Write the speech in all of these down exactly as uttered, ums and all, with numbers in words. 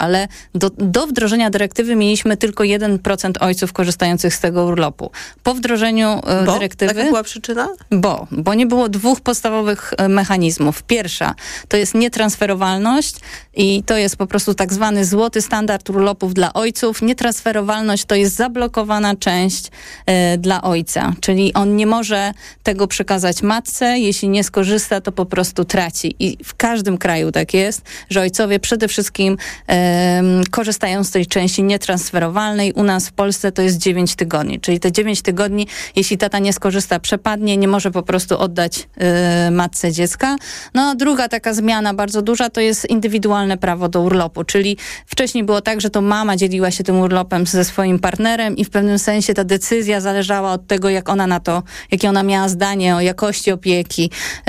ale do, do wdrożenia dyrektywy mieliśmy tylko jeden procent ojców korzystających z tego urlopu. Po wdrożeniu bo? dyrektywy... Jaka była przyczyna? Bo, bo nie było dwóch podstawowych mechanizmów. Pierwsza to jest nietransferowalność i to jest po prostu tak zwany złoty standard urlopów dla ojców. Nietransferowalność to jest zablokowana część e, dla ojca, czyli on nie może tego przekazać matce, jeśli nie skorzysta, to po prostu traci. I w każdym kraju tak jest, że ojcowie przede wszystkim e, korzystają z tej części nietransferowalnej. U nas w Polsce to jest dziewięć tygodni, czyli te dziewięć tygodni, jeśli tata nie skorzysta, przepadnie, nie może po prostu oddać e, matce dziecka. No a druga taka zmiana bardzo duża to jest indywidualne prawo do urlopu, czyli wcześniej było tak, że to mama dzieliła się tym urlopem ze swoim partnerem i w pewnym sensie ta decyzja zależała od tego, jak ona na to, jakie ona miała zdanie o jakości opieki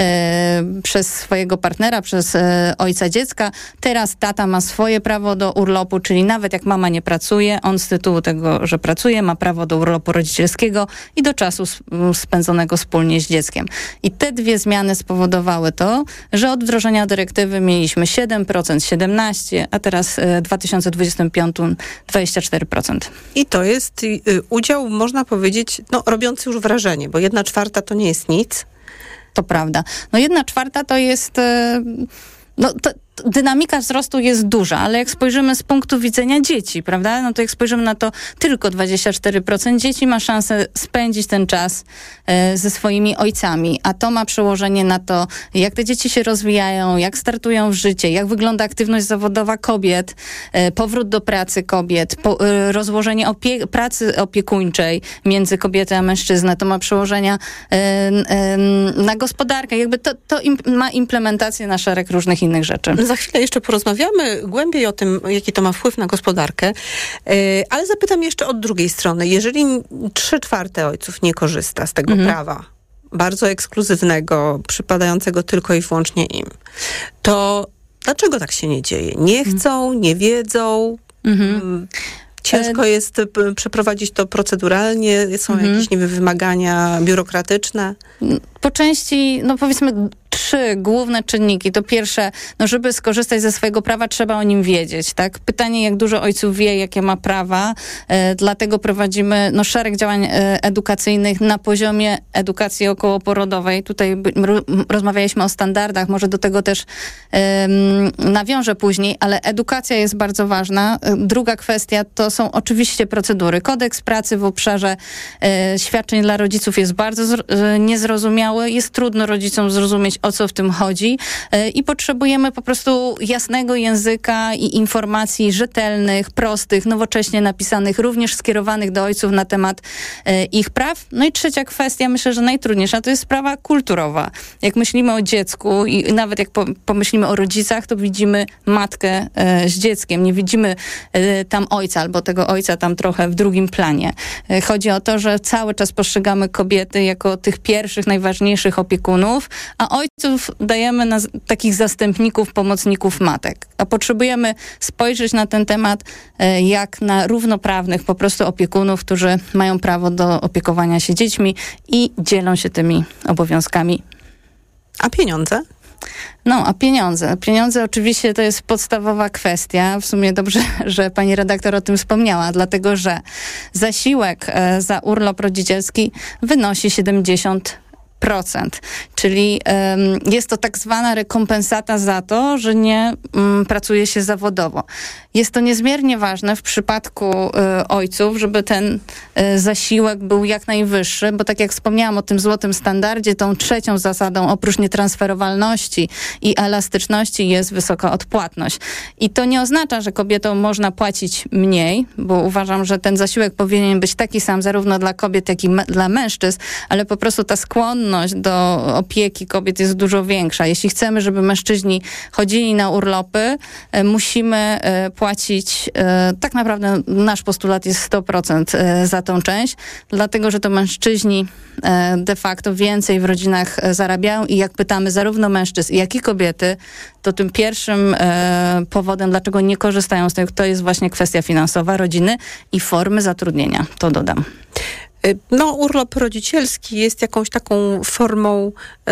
e, przez swojego partnera, przez e, ojca dziecka. Teraz tata ma swoje prawo do urlopu, czyli nawet jak mama nie pracuje, on z tytułu tego, że pracuje, ma prawo do urlopu rodzicielskiego i do czasu sp- spędzonego wspólnie z dzieckiem. I te dwie zmiany spowodowały to, że od wdrożenia dyrektywy mieliśmy siedem procent, siedemnaście procent, a teraz w dwa tysiące dwudziestym piątym dwadzieścia cztery procent. I to jest y, udział, można powiedzieć, no, robiący już wrażenie, bo jedna czwarta to nie jest nic. To prawda. No jedna czwarta to jest... Y, no, to, dynamika wzrostu jest duża, ale jak spojrzymy z punktu widzenia dzieci, prawda, no to jak spojrzymy na to, tylko dwadzieścia cztery procent dzieci ma szansę spędzić ten czas e, ze swoimi ojcami, a to ma przełożenie na to, jak te dzieci się rozwijają, jak startują w życie, jak wygląda aktywność zawodowa kobiet, e, powrót do pracy kobiet, po, e, rozłożenie opie- pracy opiekuńczej między kobietę a mężczyznę, to ma przełożenia e, e, na gospodarkę, jakby to, to im, ma implementację na szereg różnych innych rzeczy. Za chwilę jeszcze porozmawiamy głębiej o tym, jaki to ma wpływ na gospodarkę, ale zapytam jeszcze od drugiej strony. Jeżeli trzy czwarte ojców nie korzysta z tego mhm. prawa, bardzo ekskluzywnego, przypadającego tylko i wyłącznie im, to dlaczego tak się nie dzieje? Nie chcą, nie wiedzą, mhm. ciężko jest przeprowadzić to proceduralnie, są mhm. jakieś nie wiem, wymagania biurokratyczne? Po części, no powiedzmy, trzy główne czynniki. To pierwsze, no żeby skorzystać ze swojego prawa, trzeba o nim wiedzieć, tak? Pytanie, jak dużo ojców wie, jakie ma prawa. E, dlatego prowadzimy no, szereg działań e, edukacyjnych na poziomie edukacji okołoporodowej. Tutaj r- rozmawialiśmy o standardach, może do tego też e, nawiążę później, ale edukacja jest bardzo ważna. E, druga kwestia to są oczywiście procedury. Kodeks pracy w obszarze e, świadczeń dla rodziców jest bardzo zro- e, niezrozumiały. Jest trudno rodzicom zrozumieć, o co w tym chodzi i potrzebujemy po prostu jasnego języka i informacji rzetelnych, prostych, nowocześnie napisanych, również skierowanych do ojców na temat ich praw. No i trzecia kwestia, myślę, że najtrudniejsza, to jest sprawa kulturowa. Jak myślimy o dziecku i nawet jak pomyślimy o rodzicach, to widzimy matkę z dzieckiem, nie widzimy tam ojca, albo tego ojca tam trochę w drugim planie. Chodzi o to, że cały czas postrzegamy kobiety jako tych pierwszych, najważniejszych opiekunów, a ojców dajemy na takich zastępników, pomocników matek. A potrzebujemy spojrzeć na ten temat e, jak na równoprawnych po prostu opiekunów, którzy mają prawo do opiekowania się dziećmi i dzielą się tymi obowiązkami. A pieniądze? No, a pieniądze. Pieniądze oczywiście to jest podstawowa kwestia. W sumie dobrze, że pani redaktor o tym wspomniała, dlatego że zasiłek e, za urlop rodzicielski wynosi siedemdziesiąt procent, czyli um, jest to tak zwana rekompensata za to, że nie um, pracuje się zawodowo. Jest to niezmiernie ważne w przypadku y, ojców, żeby ten y, zasiłek był jak najwyższy, bo tak jak wspomniałam o tym złotym standardzie, tą trzecią zasadą oprócz nietransferowalności i elastyczności jest wysoka odpłatność. I to nie oznacza, że kobietom można płacić mniej, bo uważam, że ten zasiłek powinien być taki sam zarówno dla kobiet, jak i me- dla mężczyzn, ale po prostu ta skłonność do opieki kobiet jest dużo większa. Jeśli chcemy, żeby mężczyźni chodzili na urlopy, y, musimy y, płacić, e, tak naprawdę nasz postulat jest sto procent e, za tą część, dlatego, że to mężczyźni e, de facto więcej w rodzinach e, zarabiają i jak pytamy zarówno mężczyzn, jak i kobiety, to tym pierwszym e, powodem, dlaczego nie korzystają z tego, to jest właśnie kwestia finansowa rodziny i formy zatrudnienia. To dodam. No, urlop rodzicielski jest jakąś taką formą,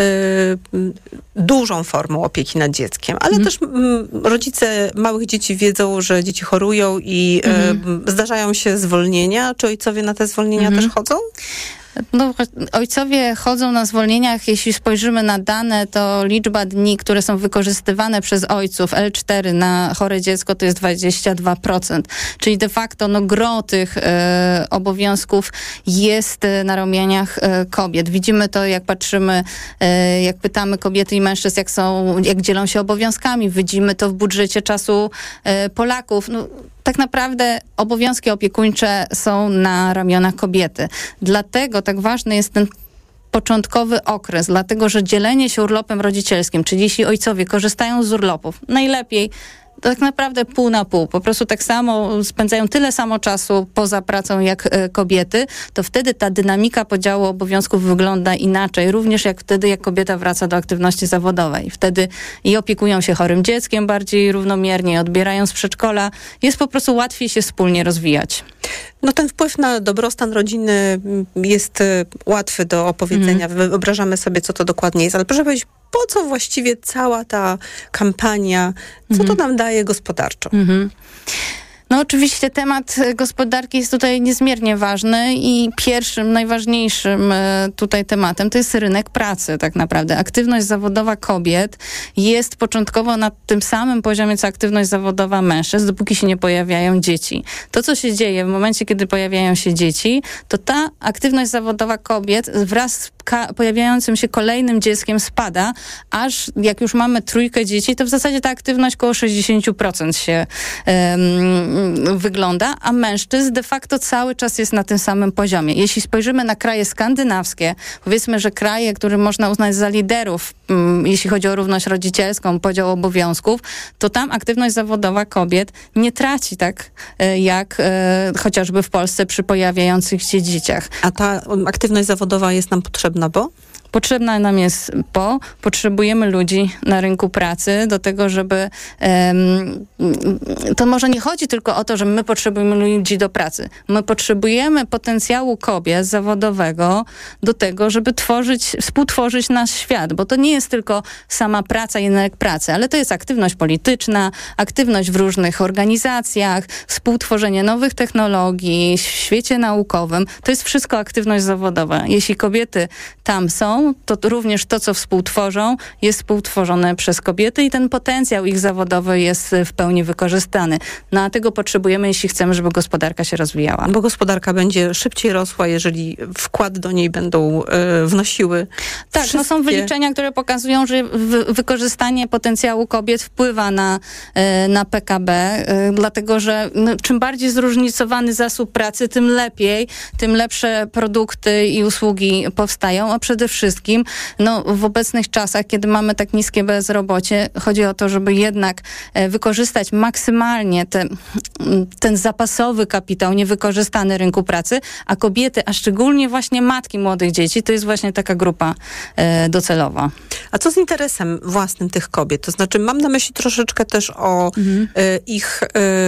y, dużą formą opieki nad dzieckiem, ale mm. też y, rodzice małych dzieci wiedzą, że dzieci chorują i mm. y, zdarzają się zwolnienia. Czy ojcowie na te zwolnienia mm. też chodzą? No, ojcowie chodzą na zwolnieniach. Jeśli spojrzymy na dane, to liczba dni, które są wykorzystywane przez ojców L cztery na chore dziecko to jest dwadzieścia dwa procent. Czyli de facto no, gro tych e, obowiązków jest e, na ramieniach e, kobiet. Widzimy to, jak patrzymy, e, jak pytamy kobiety i mężczyzn, jak są, jak dzielą się obowiązkami. Widzimy to w budżecie czasu e, Polaków. No, tak naprawdę obowiązki opiekuńcze są na ramionach kobiety. Dlatego tak ważny jest ten początkowy okres, dlatego że dzielenie się urlopem rodzicielskim, czyli jeśli ojcowie korzystają z urlopów, najlepiej tak naprawdę pół na pół. Po prostu tak samo spędzają tyle samo czasu poza pracą jak e, kobiety, to wtedy ta dynamika podziału obowiązków wygląda inaczej. Również jak wtedy, jak kobieta wraca do aktywności zawodowej. Wtedy i opiekują się chorym dzieckiem bardziej równomiernie, odbierają z przedszkola. Jest po prostu łatwiej się wspólnie rozwijać. No ten wpływ na dobrostan rodziny jest łatwy do opowiedzenia. Mm. Wyobrażamy sobie, co to dokładnie jest. Ale proszę powiedzieć, po co właściwie cała ta kampania? Co mm. to nam daje gospodarczo? Mm-hmm. No oczywiście temat gospodarki jest tutaj niezmiernie ważny i pierwszym, najważniejszym tutaj tematem to jest rynek pracy tak naprawdę. Aktywność zawodowa kobiet jest początkowo na tym samym poziomie, co aktywność zawodowa mężczyzn, dopóki się nie pojawiają dzieci. To, co się dzieje w momencie, kiedy pojawiają się dzieci, to ta aktywność zawodowa kobiet wraz z ka- pojawiającym się kolejnym dzieckiem spada, aż jak już mamy trójkę dzieci, to w zasadzie ta aktywność koło sześćdziesiąt procent się um, wygląda, a mężczyzn de facto cały czas jest na tym samym poziomie. Jeśli spojrzymy na kraje skandynawskie, powiedzmy, że kraje, które można uznać za liderów, um, jeśli chodzi o równość rodzicielską, podział obowiązków, to tam aktywność zawodowa kobiet nie traci tak jak e, chociażby w Polsce przy pojawiających się dzieciach. A ta aktywność zawodowa jest nam potrzebna, bo? Potrzebna nam jest, bo potrzebujemy ludzi na rynku pracy do tego, żeby um, to może nie chodzi tylko o to, że my potrzebujemy ludzi do pracy. My potrzebujemy potencjału kobiet zawodowego do tego, żeby tworzyć, współtworzyć nasz świat, bo to nie jest tylko sama praca i rynek pracy, ale to jest aktywność polityczna, aktywność w różnych organizacjach, współtworzenie nowych technologii w świecie naukowym. To jest wszystko aktywność zawodowa. Jeśli kobiety tam są, to również to, co współtworzą, jest współtworzone przez kobiety i ten potencjał ich zawodowy jest w pełni wykorzystany. No a tego potrzebujemy, jeśli chcemy, żeby gospodarka się rozwijała. Bo gospodarka będzie szybciej rosła, jeżeli wkład do niej będą y, wnosiły Tak, wszystkie... no są wyliczenia, które pokazują, że wy, wykorzystanie potencjału kobiet wpływa na, y, na P K B, y, dlatego że no, czym bardziej zróżnicowany zasób pracy, tym lepiej, tym lepsze produkty i usługi powstają, a przede wszystkim no, w obecnych czasach, kiedy mamy tak niskie bezrobocie, chodzi o to, żeby jednak e, wykorzystać maksymalnie te, ten zapasowy kapitał niewykorzystany rynku pracy, a kobiety, a szczególnie właśnie matki młodych dzieci, to jest właśnie taka grupa e, docelowa. A co z interesem własnym tych kobiet? To znaczy mam na myśli troszeczkę też o mhm. e, ich,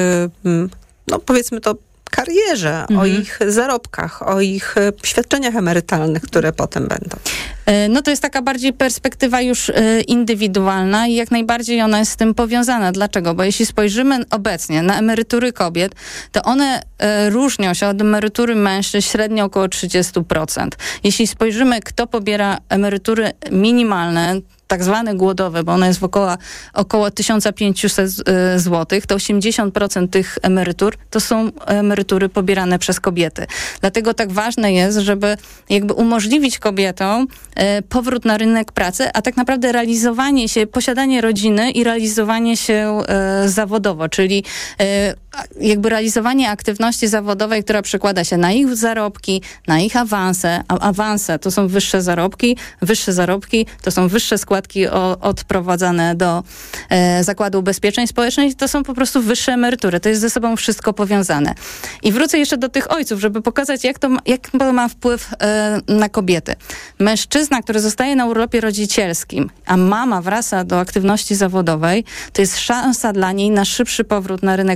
e, no powiedzmy to, karierze, mhm. o ich zarobkach, o ich świadczeniach emerytalnych, które potem będą. No to jest taka bardziej perspektywa już indywidualna i jak najbardziej ona jest z tym powiązana. Dlaczego? Bo jeśli spojrzymy obecnie na emerytury kobiet, to one różnią się od emerytury mężczyzn średnio około trzydzieści procent. Jeśli spojrzymy, kto pobiera emerytury minimalne, tak zwane głodowe, bo ono jest w około, około tysiąc pięćset złotych, to osiemdziesiąt procent tych emerytur to są emerytury pobierane przez kobiety. Dlatego tak ważne jest, żeby jakby umożliwić kobietom e, powrót na rynek pracy, a tak naprawdę realizowanie się, posiadanie rodziny i realizowanie się e, zawodowo, czyli e, jakby realizowanie aktywności zawodowej, która przekłada się na ich zarobki, na ich awanse, a awanse to są wyższe zarobki, wyższe zarobki to są wyższe składki o, odprowadzane do e, Zakładu Ubezpieczeń Społecznych, to są po prostu wyższe emerytury. To jest ze sobą wszystko powiązane. I wrócę jeszcze do tych ojców, żeby pokazać, jak to ma, jak to ma wpływ e, na kobiety. Mężczyzna, który zostaje na urlopie rodzicielskim, a mama wraca do aktywności zawodowej, to jest szansa dla niej na szybszy powrót na rynek pracy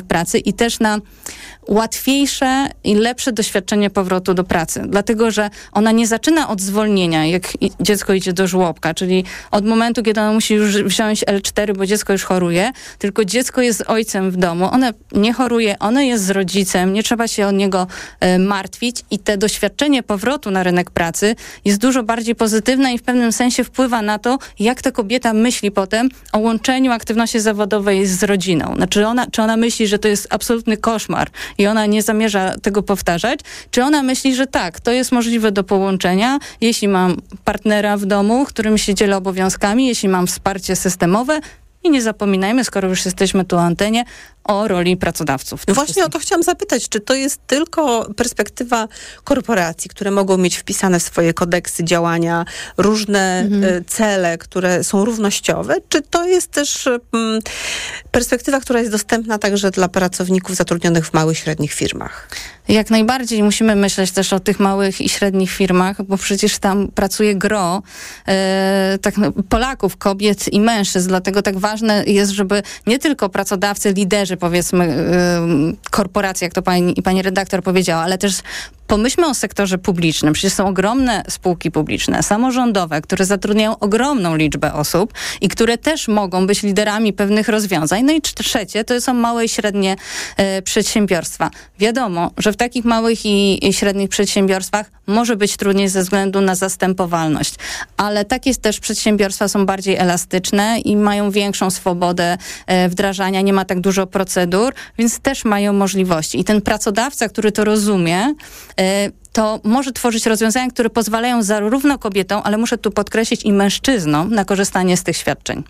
i też na łatwiejsze i lepsze doświadczenie powrotu do pracy. Dlatego, że ona nie zaczyna od zwolnienia, jak dziecko idzie do żłobka, czyli od momentu, kiedy ona musi już wziąć el cztery, bo dziecko już choruje, tylko dziecko jest z ojcem w domu, ono nie choruje, ono jest z rodzicem, nie trzeba się o niego e, martwić i te doświadczenie powrotu na rynek pracy jest dużo bardziej pozytywne i w pewnym sensie wpływa na to, jak ta kobieta myśli potem o łączeniu aktywności zawodowej z rodziną. Znaczy ona, czy ona myśli, że to jest absolutny koszmar i ona nie zamierza tego powtarzać, czy ona myśli, że tak, to jest możliwe do połączenia, jeśli mam partnera w domu, którym się dzielę obowiązkami, jeśli mam wsparcie systemowe i nie zapominajmy, skoro już jesteśmy tu o antenie, o roli pracodawców. No właśnie o to chciałam zapytać, czy to jest tylko perspektywa korporacji, które mogą mieć wpisane w swoje kodeksy działania różne mhm. cele, które są równościowe, czy to jest też mm, perspektywa, która jest dostępna także dla pracowników zatrudnionych w małych i średnich firmach? Jak najbardziej musimy myśleć też o tych małych i średnich firmach, bo przecież tam pracuje gro e, tak, no, Polaków, kobiet i mężczyzn, dlatego tak ważne jest, żeby nie tylko pracodawcy, liderzy, powiedzmy, y, korporacje, jak to pani, pani redaktor powiedziała, ale też pomyślmy o sektorze publicznym. Przecież są ogromne spółki publiczne, samorządowe, które zatrudniają ogromną liczbę osób i które też mogą być liderami pewnych rozwiązań. No i trzecie, to są małe i średnie e, przedsiębiorstwa. Wiadomo, że w takich małych i, i średnich przedsiębiorstwach może być trudniej ze względu na zastępowalność, ale takie też przedsiębiorstwa są bardziej elastyczne i mają większą swobodę e, wdrażania, nie ma tak dużo procedur, więc też mają możliwości. I ten pracodawca, który to rozumie, to może tworzyć rozwiązania, które pozwalają zarówno kobietom, ale muszę tu podkreślić i mężczyznom na korzystanie z tych świadczeń.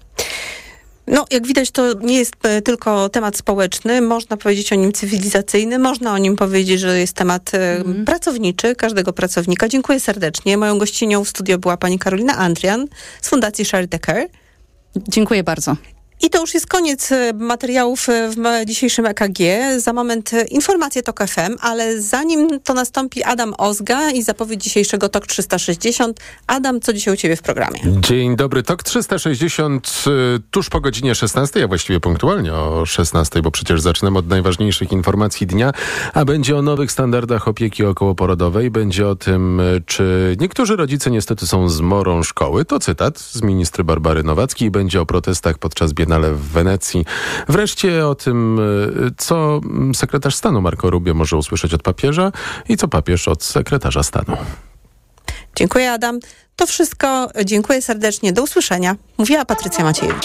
No, jak widać, to nie jest tylko temat społeczny, można powiedzieć o nim cywilizacyjny, można o nim powiedzieć, że jest temat mm. pracowniczy, każdego pracownika. Dziękuję serdecznie. Moją gościnią w studio była pani Karolina Andrian z Fundacji Charity Care. Dziękuję bardzo. I to już jest koniec materiałów w dzisiejszym E K G. Za moment informacje TOK F M, ale zanim to nastąpi Adam Ozga i zapowiedź dzisiejszego TOK trzysta sześćdziesiąt. Adam, co dzisiaj u ciebie w programie? Dzień dobry. TOK trzysta sześćdziesiąt tuż po godzinie szesnastej, a właściwie punktualnie o szesnastej, bo przecież zaczynamy od najważniejszych informacji dnia, a będzie o nowych standardach opieki okołoporodowej, będzie o tym, czy niektórzy rodzice niestety są zmorą szkoły. To cytat z ministry Barbary Nowackiej. Będzie o protestach podczas biennale w Wenecji. Wreszcie o tym, co sekretarz stanu Marco Rubio może usłyszeć od papieża i co papież od sekretarza stanu. Dziękuję, Adam. To wszystko. Dziękuję serdecznie. Do usłyszenia. Mówiła Patrycja Maciejewicz.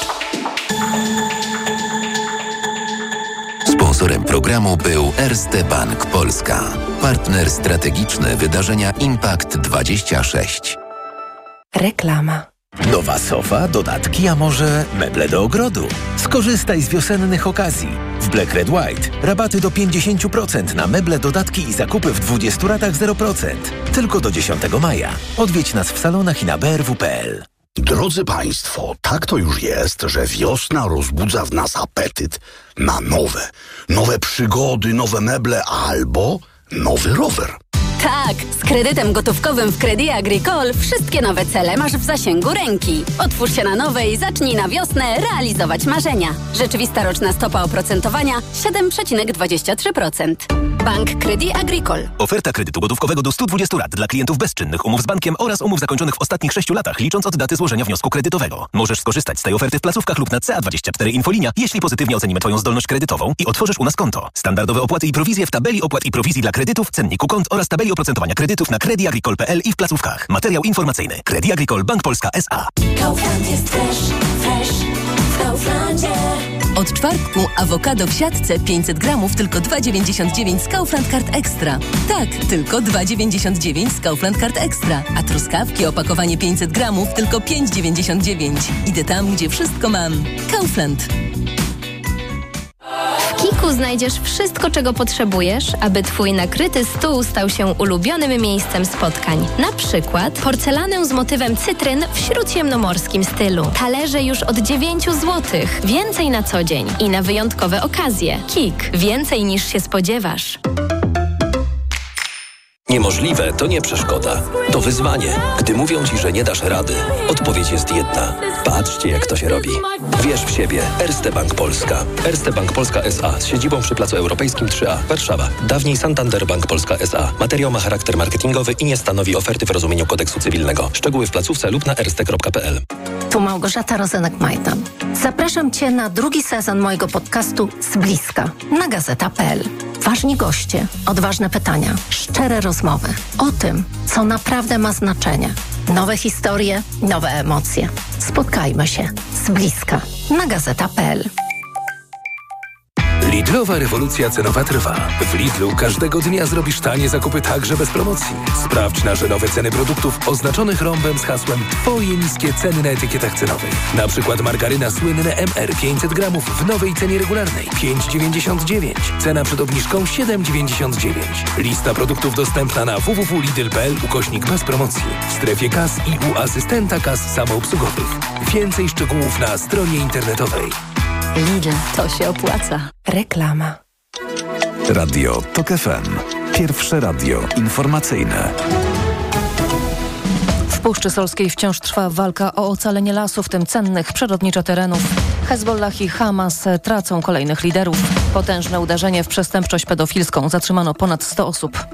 Sponsorem programu był Erste Bank Polska. Partner strategiczny wydarzenia Impact dwadzieścia sześć. Reklama. Nowa sofa, dodatki, a może meble do ogrodu? Skorzystaj z wiosennych okazji. W Black Red White rabaty do pięćdziesiąt procent na meble, dodatki i zakupy w dwudziestu ratach zero procent. Tylko do dziesiątego maja. Odwiedź nas w salonach i na b r w kropka p l. Drodzy Państwo, tak to już jest, że wiosna rozbudza w nas apetyt na nowe. Nowe przygody, nowe meble albo nowy rower. Tak, z kredytem gotówkowym w Crédit Agricole wszystkie nowe cele masz w zasięgu ręki. Otwórz się na nowe i zacznij na wiosnę realizować marzenia. Rzeczywista roczna stopa oprocentowania siedem przecinek dwadzieścia trzy procent. Bank Crédit Agricole. Oferta kredytu gotówkowego do stu dwudziestu rat dla klientów bezczynnych, umów z bankiem oraz umów zakończonych w ostatnich sześciu latach, licząc od daty złożenia wniosku kredytowego. Możesz skorzystać z tej oferty w placówkach lub na C A dwadzieścia cztery Infolinia, jeśli pozytywnie ocenimy Twoją zdolność kredytową i otworzysz u nas konto. Standardowe opłaty i prowizje w tabeli opłat i prowizji dla kredytów, cenniku kont oraz tabeli oprocentowania kredytów na Crédit Agricole kropka p l i w placówkach. Materiał informacyjny. Crédit Agricole Bank Polska S A. Kaufland jest fresh, fresh w Kauflandzie. Od czwartku awokado w siatce pięćset gramów tylko dwa dziewięćdziesiąt dziewięć z Kaufland Card Extra. Tak, tylko dwa dziewięćdziesiąt dziewięć z Kaufland Card Extra. A truskawki opakowanie pięćset gramów tylko pięć dziewięćdziesiąt dziewięć. Idę tam, gdzie wszystko mam. Kaufland. W Kiku znajdziesz wszystko, czego potrzebujesz, aby Twój nakryty stół stał się ulubionym miejscem spotkań. Na przykład porcelanę z motywem cytryn w śródziemnomorskim stylu. Talerze już od dziewięć złotych. Więcej na co dzień i na wyjątkowe okazje. Kik. Więcej niż się spodziewasz. Niemożliwe to nie przeszkoda. To wyzwanie. Gdy mówią ci, że nie dasz rady, odpowiedź jest jedna. Patrzcie, jak to się robi. Wierz w siebie. Erste Bank Polska. Erste Bank Polska S A z siedzibą przy Placu Europejskim trzy A, Warszawa. Dawniej Santander Bank Polska S A. Materiał ma charakter marketingowy i nie stanowi oferty w rozumieniu kodeksu cywilnego. Szczegóły w placówce lub na erste kropka p l. Tu Małgorzata Rozenek-Majdan. Zapraszam Cię na drugi sezon mojego podcastu Z bliska na gazeta kropka p l. Ważni goście, odważne pytania, szczere rozmowy o tym, co naprawdę ma znaczenie. Nowe historie, nowe emocje. Spotkajmy się z bliska na gazeta kropka p l. Lidlowa rewolucja cenowa trwa. W Lidlu każdego dnia zrobisz tanie zakupy także bez promocji. Sprawdź nasze nowe ceny produktów oznaczonych rąbem z hasłem Twoje niskie ceny na etykietach cenowych. Na przykład margaryna słynne M R pięćset gramów w nowej cenie regularnej pięć dziewięćdziesiąt dziewięć. Cena przed obniżką siedem dziewięćdziesiąt dziewięć. Lista produktów dostępna na w w w kropka lidl kropka p l ukośnik bez promocji. W strefie kas i u asystenta kas samoobsługowych. Więcej szczegółów na stronie internetowej. Lidl, to się opłaca. Reklama. Radio Tok F M. Pierwsze radio informacyjne. W Puszczy Solskiej wciąż trwa walka o ocalenie lasu, w tym cennych przyrodniczo terenów. Hezbollah i Hamas tracą kolejnych liderów. Potężne uderzenie w przestępczość pedofilską. Zatrzymano ponad sto osób.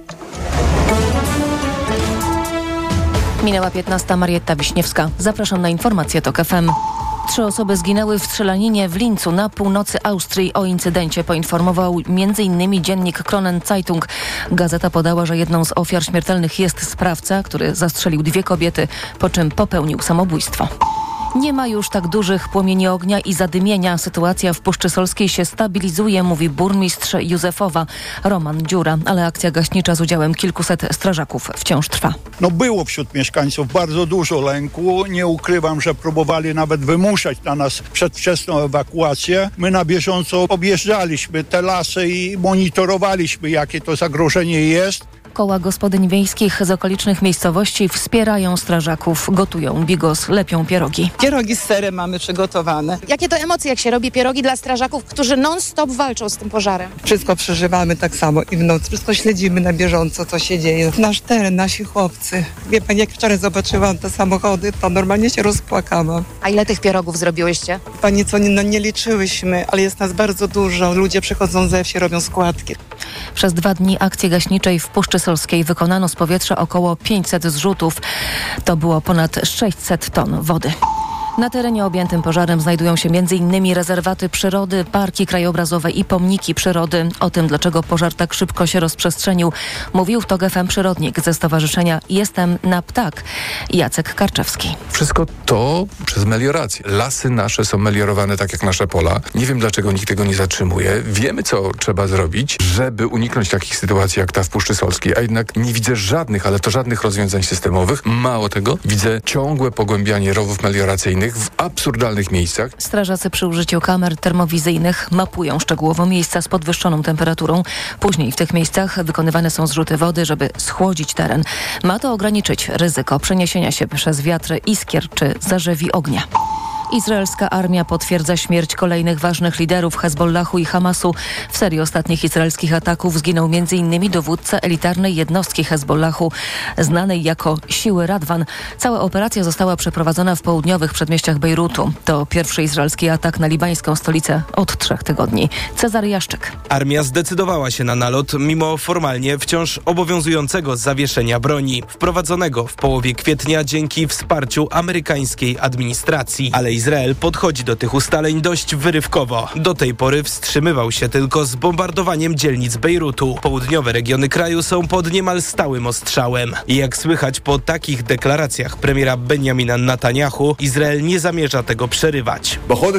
Minęła piętnasta. Marietta Wiśniewska. Zapraszam na informacje Tok F M. Trzy osoby zginęły w strzelaninie w Lincu na północy Austrii. O incydencie poinformował między innymi dziennik Kronen Zeitung. Gazeta podała, że jedną z ofiar śmiertelnych jest sprawca, który zastrzelił dwie kobiety, po czym popełnił samobójstwo. Nie ma już tak dużych płomieni ognia i zadymienia. Sytuacja w Puszczy Solskiej się stabilizuje, mówi burmistrz Józefowa Roman Dziura, ale akcja gaśnicza z udziałem kilkuset strażaków wciąż trwa. No było wśród mieszkańców bardzo dużo lęku. Nie ukrywam, że próbowali nawet wymuszać na nas przedwczesną ewakuację. My na bieżąco objeżdżaliśmy te lasy i monitorowaliśmy, jakie to zagrożenie jest. Koła gospodyń wiejskich z okolicznych miejscowości wspierają strażaków, gotują bigos, lepią pierogi. Pierogi z serem mamy przygotowane. Jakie to emocje, jak się robi pierogi dla strażaków, którzy non-stop walczą z tym pożarem? Wszystko przeżywamy tak samo i w nocy. Wszystko śledzimy na bieżąco, co się dzieje. Nasz teren, nasi chłopcy. Wie pani, jak wczoraj zobaczyłam te samochody, to normalnie się rozpłakałam. A ile tych pierogów zrobiłyście? Pani co, nie, no nie liczyłyśmy, ale jest nas bardzo dużo. Ludzie przychodzą ze wsi, robią składki. Przez dwa dni akcji gaśniczej w Puszczy Solskiej wykonano z powietrza około pięćset zrzutów. To było ponad sześćset ton wody. Na terenie objętym pożarem znajdują się między innymi rezerwaty przyrody, parki krajobrazowe i pomniki przyrody. O tym, dlaczego pożar tak szybko się rozprzestrzenił, mówił w Tok F M przyrodnik ze Stowarzyszenia Jestem na Ptak, Jacek Karczewski. Wszystko to przez meliorację. Lasy nasze są meliorowane tak jak nasze pola. Nie wiem, dlaczego nikt tego nie zatrzymuje. Wiemy, co trzeba zrobić, żeby uniknąć takich sytuacji jak ta w Puszczy Solskiej, a jednak nie widzę żadnych, ale to żadnych rozwiązań systemowych. Mało tego, widzę ciągłe pogłębianie rowów melioracyjnych w absurdalnych miejscach. Strażacy przy użyciu kamer termowizyjnych mapują szczegółowo miejsca z podwyższoną temperaturą. Później w tych miejscach wykonywane są zrzuty wody, żeby schłodzić teren. Ma to ograniczyć ryzyko przeniesienia się przez wiatry iskier czy zarzewi ognia. Izraelska armia potwierdza śmierć kolejnych ważnych liderów Hezbollahu i Hamasu. W serii ostatnich izraelskich ataków zginął między innymi dowódca elitarnej jednostki Hezbollahu, znanej jako Siły Radwan. Cała operacja została przeprowadzona w południowych przedmieściach Bejrutu. To pierwszy izraelski atak na libańską stolicę od trzech tygodni. Cezary Jaszczyk. Armia zdecydowała się na nalot, mimo formalnie wciąż obowiązującego zawieszenia broni, wprowadzonego w połowie kwietnia dzięki wsparciu amerykańskiej administracji. Ale Izrael podchodzi do tych ustaleń dość wyrywkowo. Do tej pory wstrzymywał się tylko z bombardowaniem dzielnic Bejrutu. Południowe regiony kraju są pod niemal stałym ostrzałem. I jak słychać po takich deklaracjach premiera Benjamina Netanyahu, Izrael nie zamierza tego przerywać.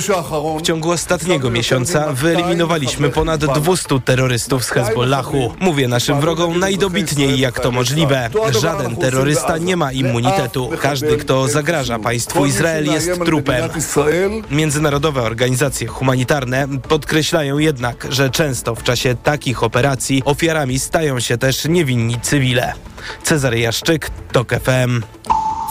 W ciągu ostatniego miesiąca wyeliminowaliśmy ponad dwieście terrorystów z Hezbollahu. Mówię naszym wrogom najdobitniej, jak to możliwe. Żaden terrorysta nie ma immunitetu. Każdy, kto zagraża państwu Izrael, jest trupem. Międzynarodowe organizacje humanitarne podkreślają jednak, że często w czasie takich operacji ofiarami stają się też niewinni cywile. Cezary Jaszczyk, Tok F M.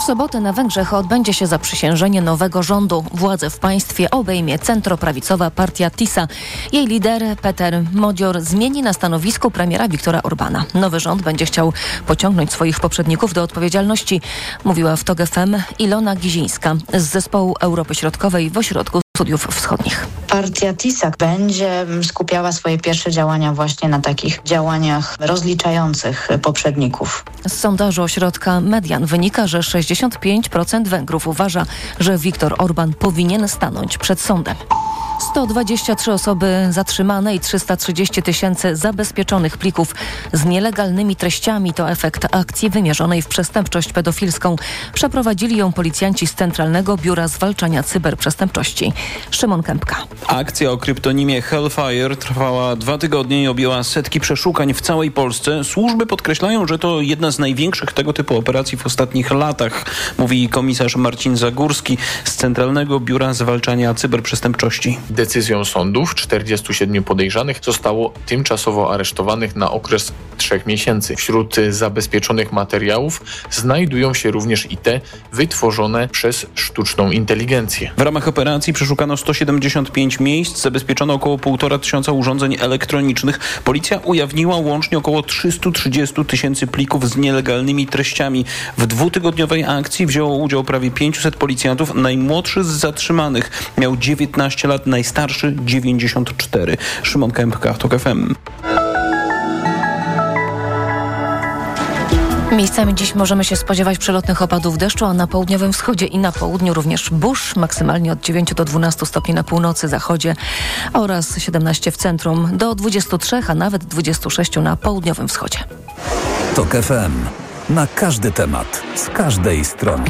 W sobotę na Węgrzech odbędzie się zaprzysiężenie nowego rządu. Władzę w państwie obejmie centroprawicowa partia TISA. Jej lider Peter Modzior zmieni na stanowisku premiera Viktora Orbana. Nowy rząd będzie chciał pociągnąć swoich poprzedników do odpowiedzialności, mówiła w Tok F M Ilona Gizińska z Zespołu Europy Środkowej w Ośrodku Studiów Wschodnich. Partia TISA będzie skupiała swoje pierwsze działania właśnie na takich działaniach rozliczających poprzedników. Z sondażu ośrodka Median wynika, że sześćdziesiąt pięć procent Węgrów uważa, że Viktor Orban powinien stanąć przed sądem. sto dwadzieścia trzy osoby zatrzymane i trzysta trzydzieści tysięcy zabezpieczonych plików z nielegalnymi treściami to efekt akcji wymierzonej w przestępczość pedofilską. Przeprowadzili ją policjanci z Centralnego Biura Zwalczania Cyberprzestępczości. Szymon Kępka. Akcja o kryptonimie Hellfire trwała dwa tygodnie i objęła setki przeszukań w całej Polsce. Służby podkreślają, że to jedna z największych tego typu operacji w ostatnich latach, mówi komisarz Marcin Zagórski z Centralnego Biura Zwalczania Cyberprzestępczości. Decyzją sądów czterdziestu siedmiu podejrzanych zostało tymczasowo aresztowanych na okres trzech miesięcy. Wśród zabezpieczonych materiałów znajdują się również i te wytworzone przez sztuczną inteligencję. W ramach operacji przeszukano sto siedemdziesiąt pięć miejsc, zabezpieczono około półtora tysiąca urządzeń elektronicznych. Policja ujawniła łącznie około trzysta trzydzieści tysięcy plików z nielegalnymi treściami. W dwutygodniowej akcji wzięło udział prawie pięćset policjantów. Najmłodszy z zatrzymanych miał dziewiętnaście lat, najstarszy dziewięćdziesiąt cztery. Szymon Kępka, Tok F M. Miejscami dziś możemy się spodziewać przelotnych opadów deszczu, a na południowym wschodzie i na południu również burz, maksymalnie od dziewięciu do dwunastu stopni na północy, zachodzie oraz siedemnaście w centrum, do dwudziestu trzech, a nawet dwudziestu sześciu na południowym wschodzie. Tok F M. Na każdy temat, z każdej strony.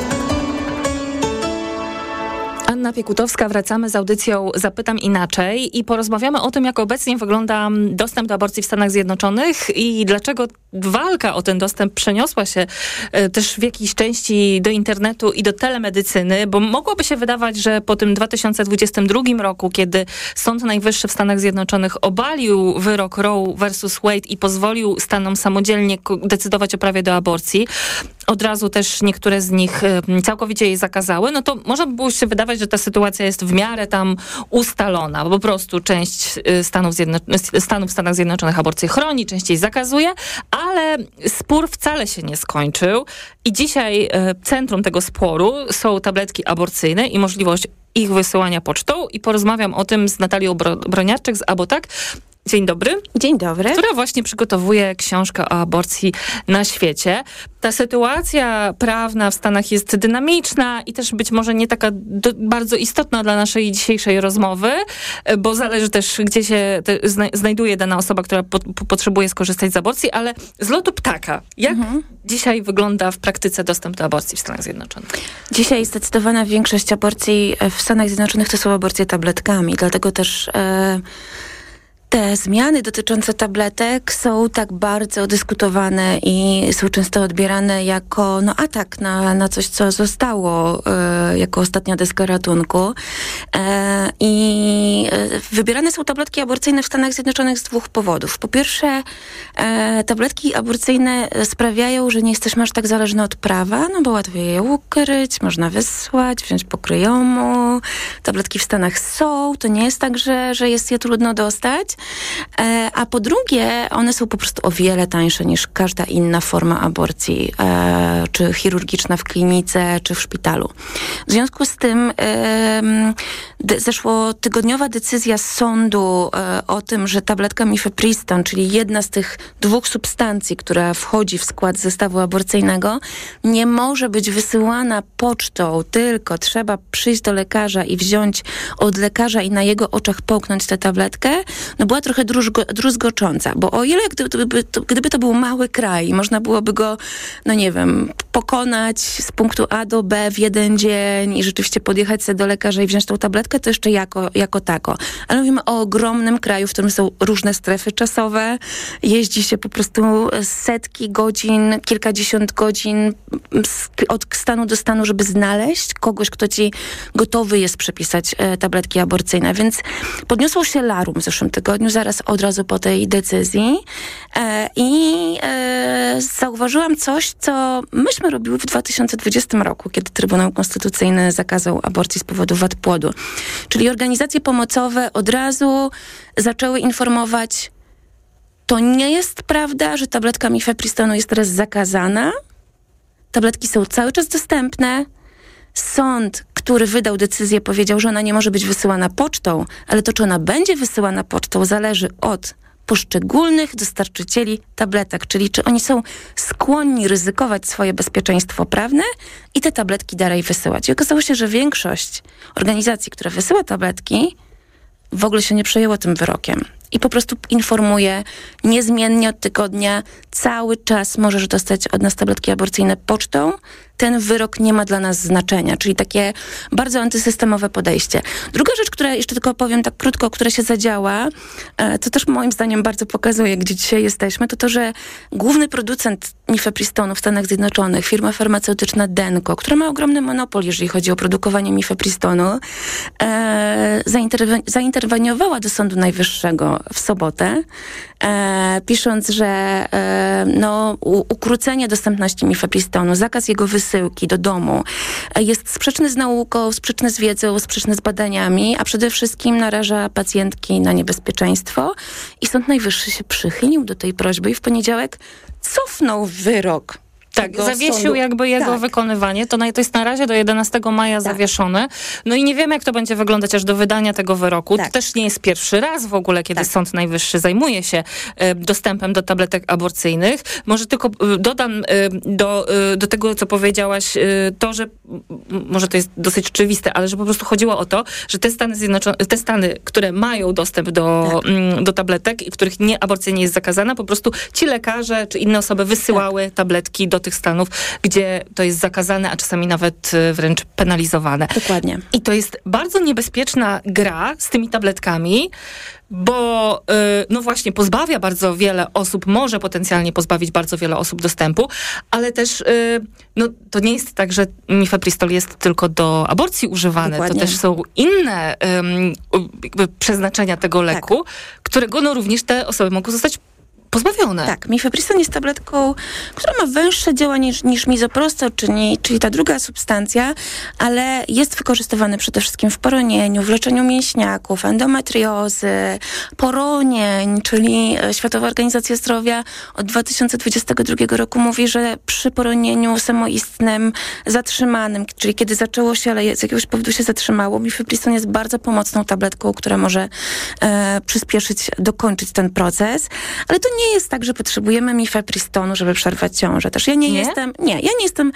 Anna Piekutowska, wracamy z audycją Zapytam Inaczej i porozmawiamy o tym, jak obecnie wygląda dostęp do aborcji w Stanach Zjednoczonych i dlaczego walka o ten dostęp przeniosła się e, też w jakiejś części do internetu i do telemedycyny, bo mogłoby się wydawać, że po tym dwa tysiące dwudziestym drugim roku, kiedy Sąd Najwyższy w Stanach Zjednoczonych obalił wyrok Roe versus Wade i pozwolił stanom samodzielnie decydować o prawie do aborcji, od razu też niektóre z nich całkowicie jej zakazały, no to można by było się wydawać, że ta sytuacja jest w miarę tam ustalona, bo po prostu część Stanów, Zjednoc- Stanów w Stanach Zjednoczonych aborcję chroni, część jej zakazuje, ale spór wcale się nie skończył i dzisiaj centrum tego sporu są tabletki aborcyjne i możliwość ich wysyłania pocztą i porozmawiam o tym z Natalią Bro- Broniarczyk z Abotak. Dzień dobry. Dzień dobry. Która właśnie przygotowuje książkę o aborcji na świecie. Ta sytuacja prawna w Stanach jest dynamiczna i też być może nie taka do, bardzo istotna dla naszej dzisiejszej rozmowy, bo zależy też, gdzie się te, zna, znajduje dana osoba, która po, po, potrzebuje skorzystać z aborcji, ale z lotu ptaka. Jak mhm. dzisiaj wygląda w praktyce dostęp do aborcji w Stanach Zjednoczonych? Dzisiaj zdecydowana większość aborcji w Stanach Zjednoczonych to są aborcje tabletkami, dlatego też... E, Te zmiany dotyczące tabletek są tak bardzo dyskutowane i są często odbierane jako no, atak na, na coś, co zostało e, jako ostatnia deska ratunku. E, I e, wybierane są tabletki aborcyjne w Stanach Zjednoczonych z dwóch powodów. Po pierwsze, e, tabletki aborcyjne sprawiają, że nie jesteśmy aż tak zależni od prawa, no bo łatwiej je ukryć, można wysłać, wziąć pokryjomu. Tabletki w Stanach są, to nie jest tak, że, że jest je trudno dostać. A po drugie, one są po prostu o wiele tańsze niż każda inna forma aborcji, czy chirurgiczna w klinice, czy w szpitalu. W związku z tym zeszłotygodniowa decyzja sądu o tym, że tabletka mifepriston, czyli jedna z tych dwóch substancji, która wchodzi w skład zestawu aborcyjnego, nie może być wysyłana pocztą, tylko trzeba przyjść do lekarza i wziąć od lekarza i na jego oczach połknąć tę tabletkę, no była trochę druzgo, druzgocząca, bo o ile gdyby to, gdyby to był mały kraj i można byłoby go, no nie wiem, pokonać z punktu A do B w jeden dzień i rzeczywiście podjechać sobie do lekarza i wziąć tą tabletkę, to jeszcze jako, jako tako. Ale mówimy o ogromnym kraju, w którym są różne strefy czasowe, jeździ się po prostu setki godzin, kilkadziesiąt godzin od stanu do stanu, żeby znaleźć kogoś, kto ci gotowy jest przepisać tabletki aborcyjne. Więc podniosło się larum w zeszłym tygodniu, zaraz od razu po o tej decyzji e, i e, zauważyłam coś, co myśmy robiły w dwa tysiące dwudziestym roku, kiedy Trybunał Konstytucyjny zakazał aborcji z powodu wad płodu. Czyli organizacje pomocowe od razu zaczęły informować: to nie jest prawda, że tabletka mifepristonu jest teraz zakazana. Tabletki są cały czas dostępne. Sąd, który wydał decyzję, powiedział, że ona nie może być wysyłana pocztą, ale to, czy ona będzie wysyłana pocztą, zależy od poszczególnych dostarczycieli tabletek, czyli czy oni są skłonni ryzykować swoje bezpieczeństwo prawne i te tabletki dalej wysyłać. I okazało się, że większość organizacji, które wysyła tabletki, w ogóle się nie przejęło tym wyrokiem. I po prostu informuje niezmiennie od tygodnia, cały czas możesz dostać od nas tabletki aborcyjne pocztą, ten wyrok nie ma dla nas znaczenia, czyli takie bardzo antysystemowe podejście. Druga rzecz, która jeszcze tylko powiem tak krótko, która się zadziała, to też moim zdaniem bardzo pokazuje, gdzie dzisiaj jesteśmy, to to, że główny producent mifepristonu w Stanach Zjednoczonych, firma farmaceutyczna Denko, która ma ogromny monopol, jeżeli chodzi o produkowanie mifepristonu, e, zainterwe- zainterweniowała do Sądu Najwyższego w sobotę, e, pisząc, że e, no, u- ukrócenie dostępności mifepristonu, zakaz jego wysyłki do domu e, jest sprzeczny z nauką, sprzeczny z wiedzą, sprzeczny z badaniami, a przede wszystkim naraża pacjentki na niebezpieczeństwo. I Sąd Najwyższy się przychylił do tej prośby i w poniedziałek cofnął wyrok. Tak, zawiesił sądu. jakby jego tak. wykonywanie. To, na, to jest na razie do jedenastego maja tak. zawieszone. No i nie wiemy, jak to będzie wyglądać aż do wydania tego wyroku. Tak. To też nie jest pierwszy raz w ogóle, kiedy tak. Sąd Najwyższy zajmuje się e, dostępem do tabletek aborcyjnych. Może tylko e, dodam e, do, e, do tego, co powiedziałaś, e, to, że m, może to jest dosyć oczywiste, ale że po prostu chodziło o to, że te Stany Zjednoczone, te Stany, które mają dostęp do, tak. m, do tabletek i w których nie, aborcja nie jest zakazana, po prostu ci lekarze czy inne osoby wysyłały tak. tabletki do tych stanów, gdzie to jest zakazane, a czasami nawet wręcz penalizowane. Dokładnie. I to jest bardzo niebezpieczna gra z tymi tabletkami, bo no właśnie pozbawia bardzo wiele osób, może potencjalnie pozbawić bardzo wiele osób dostępu, ale też no, to nie jest tak, że mifepristol jest tylko do aborcji używany. Dokładnie. To też są inne um, jakby przeznaczenia tego leku, tak. którego no również te osoby mogą zostać pozbawione. Tak, mifepriston jest tabletką, która ma węższe działanie niż, niż misoprostol, czyli, czyli ta druga substancja, ale jest wykorzystywany przede wszystkim w poronieniu, w leczeniu mięśniaków, endometriozy, poronień, czyli Światowa Organizacja Zdrowia od dwa tysiące dwudziestego drugiego roku mówi, że przy poronieniu samoistnym, zatrzymanym, czyli kiedy zaczęło się, ale z jakiegoś powodu się zatrzymało, mifepriston jest bardzo pomocną tabletką, która może e, przyspieszyć, dokończyć ten proces, ale to nie jest tak, że potrzebujemy mifepristonu, żeby przerwać ciążę. Też ja nie, nie? jestem, nie, ja nie jestem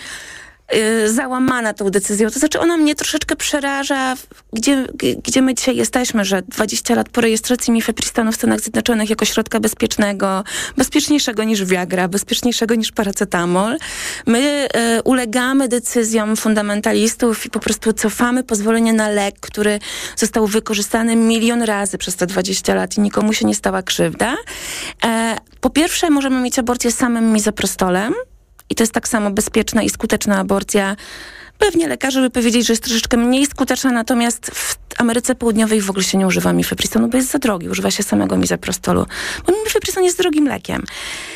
y, załamana tą decyzją. To znaczy ona mnie troszeczkę przeraża, gdzie, gdzie my dzisiaj jesteśmy, że dwadzieścia lat po rejestracji mifepristonu w Stanach Zjednoczonych jako środka bezpiecznego, bezpieczniejszego niż Viagra, bezpieczniejszego niż paracetamol, my y, ulegamy decyzjom fundamentalistów i po prostu cofamy pozwolenie na lek, który został wykorzystany milion razy przez te dwadzieścia lat i nikomu się nie stała krzywda. E, po pierwsze, możemy mieć aborcję samym misoprostolem i to jest tak samo bezpieczna i skuteczna aborcja. Pewnie lekarze by powiedzieli, że jest troszeczkę mniej skuteczna, natomiast w Ameryce Południowej w ogóle się nie używa mifepristonu, bo jest za drogi. Używa się samego misoprostolu, bo mifepriston jest drogim lekiem.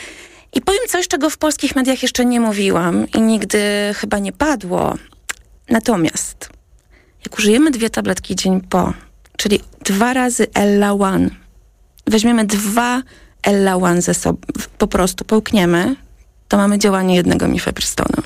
I powiem coś, czego w polskich mediach jeszcze nie mówiłam i nigdy chyba nie padło. Natomiast jak użyjemy dwie tabletki dzień po, czyli dwa razy Ella One, weźmiemy dwa Ella One ze sobą, po prostu połkniemy, to mamy działanie jednego mifepristonu.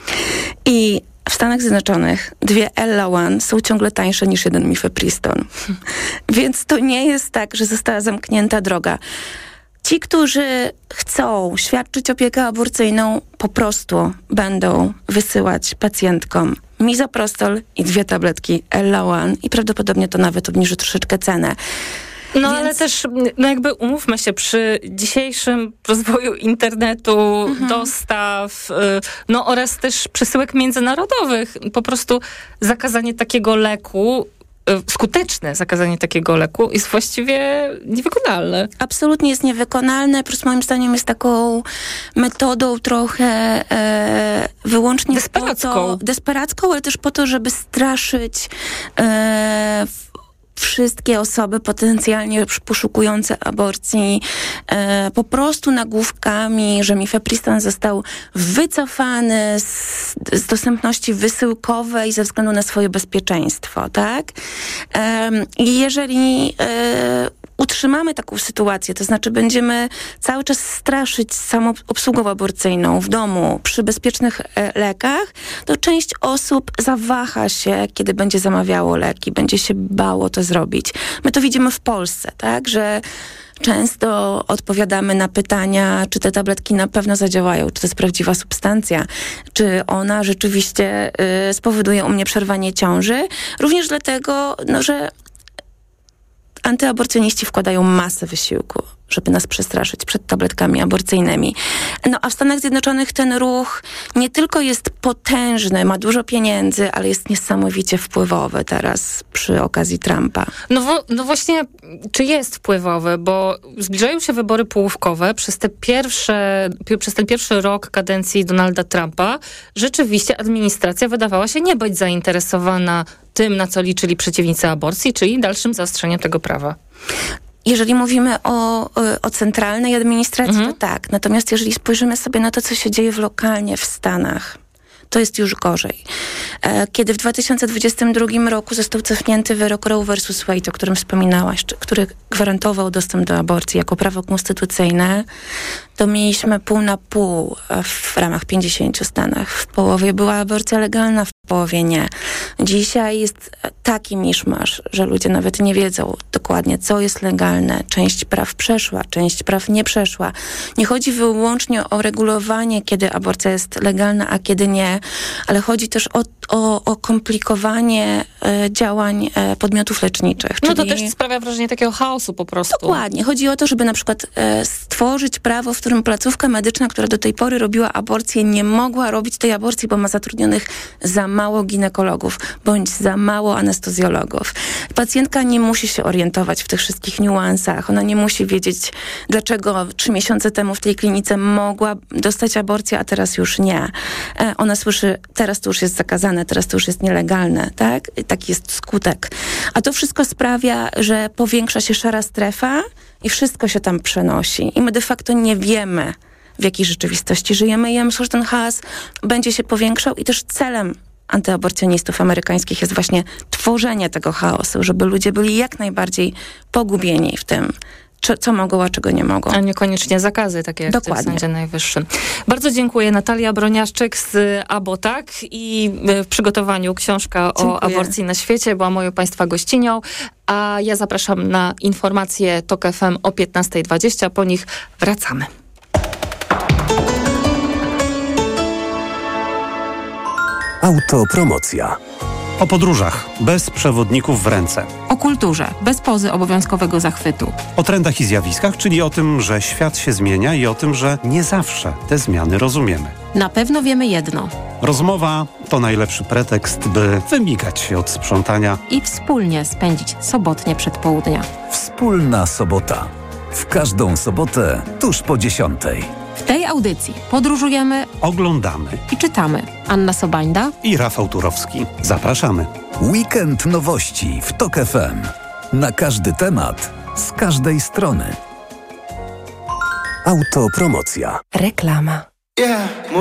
I w Stanach Zjednoczonych dwie Ella One są ciągle tańsze niż jeden mifepriston. Więc to nie jest tak, że została zamknięta droga. Ci, którzy chcą świadczyć opiekę aborcyjną, po prostu będą wysyłać pacjentkom misoprostol i dwie tabletki Ella One i prawdopodobnie to nawet obniży troszeczkę cenę. No Więc... ale też, no jakby umówmy się, przy dzisiejszym rozwoju internetu, mhm. dostaw, no oraz też przesyłek międzynarodowych, po prostu zakazanie takiego leku, skuteczne zakazanie takiego leku jest właściwie niewykonalne. Absolutnie jest niewykonalne, plus moim zdaniem jest taką metodą trochę e, wyłącznie desperacką. Po to, desperacką, ale też po to, żeby straszyć e, wszystkie osoby potencjalnie poszukujące aborcji e, po prostu nagłówkami, że mifepristan został wycofany z, z dostępności wysyłkowej ze względu na swoje bezpieczeństwo, tak? E, I jeżeli e, utrzymamy taką sytuację, to znaczy będziemy cały czas straszyć samą obsługą aborcyjną w domu przy bezpiecznych e, lekach, to część osób zawaha się, kiedy będzie zamawiało leki, będzie się bało to zrobić. My to widzimy w Polsce, tak, że często odpowiadamy na pytania, czy te tabletki na pewno zadziałają, czy to jest prawdziwa substancja, czy ona rzeczywiście y, spowoduje u mnie przerwanie ciąży. Również dlatego, no, że antyaborcjoniści wkładają masę wysiłku, żeby nas przestraszyć przed tabletkami aborcyjnymi. No a w Stanach Zjednoczonych ten ruch nie tylko jest potężny, ma dużo pieniędzy, ale jest niesamowicie wpływowy teraz przy okazji Trumpa. No, wo, no właśnie, czy jest wpływowy? Bo zbliżają się wybory połówkowe. Przez, te pierwsze, przez ten pierwszy rok kadencji Donalda Trumpa rzeczywiście administracja wydawała się nie być zainteresowana tym, na co liczyli przeciwnicy aborcji, czyli dalszym zaostrzeniem tego prawa. Jeżeli mówimy o, o centralnej administracji, mhm. to tak. Natomiast jeżeli spojrzymy sobie na to, co się dzieje w lokalnie w Stanach, to jest już gorzej. Kiedy w dwa tysiące dwudziestym drugim roku został cofnięty wyrok Roe versus Wade, o którym wspominałaś, który gwarantował dostęp do aborcji jako prawo konstytucyjne, to mieliśmy pół na pół w ramach pięćdziesięciu stanach. W połowie była aborcja legalna, w połowie nie. Dzisiaj jest taki miszmasz, że ludzie nawet nie wiedzą dokładnie, co jest legalne. Część praw przeszła, część praw nie przeszła. Nie chodzi wyłącznie o regulowanie, kiedy aborcja jest legalna, a kiedy nie, ale chodzi też o, o, o komplikowanie e, działań e, podmiotów leczniczych. No czyli... to też sprawia wrażenie takiego chaosu po prostu. Dokładnie. Chodzi o to, żeby na przykład e, stworzyć prawo, w którym placówka medyczna, która do tej pory robiła aborcję, nie mogła robić tej aborcji, bo ma zatrudnionych za mało ginekologów, bądź za mało anestezjologów. Pacjentka nie musi się orientować w tych wszystkich niuansach. Ona nie musi wiedzieć, dlaczego trzy miesiące temu w tej klinice mogła dostać aborcję, a teraz już nie. E, ona słyszy, teraz to już jest zakazane, teraz to już jest nielegalne, tak? I taki jest skutek. A to wszystko sprawia, że powiększa się szara strefa i wszystko się tam przenosi. I my de facto nie wiemy, w jakiej rzeczywistości żyjemy. I ja myślę, że ten chaos będzie się powiększał i też celem antyaborcjonistów amerykańskich jest właśnie tworzenie tego chaosu, żeby ludzie byli jak najbardziej pogubieni w tym, co mogą, a czego nie mogą. A niekoniecznie zakazy, takie jak Dokładnie. w Sądzie Najwyższym. Bardzo dziękuję. Natalia Broniaszczyk z Abotak i w przygotowaniu książka dziękuję. O aborcji na świecie była moją Państwa gościnią, a ja zapraszam na informacje Tok F M o piętnasta dwadzieścia. Po nich wracamy. Autopromocja. O podróżach bez przewodników w ręce. O kulturze bez pozy obowiązkowego zachwytu. O trendach i zjawiskach, czyli o tym, że świat się zmienia i o tym, że nie zawsze te zmiany rozumiemy. Na pewno wiemy jedno. Rozmowa to najlepszy pretekst, by wymigać się od sprzątania i wspólnie spędzić sobotnie przedpołudnia. Wspólna sobota. W każdą sobotę tuż po dziesiątej. W tej audycji podróżujemy, oglądamy i czytamy. Anna Sobańda i Rafał Turowski. Zapraszamy. Weekend nowości w Tok F M. Na każdy temat, z każdej strony. Autopromocja. Reklama. Yeah.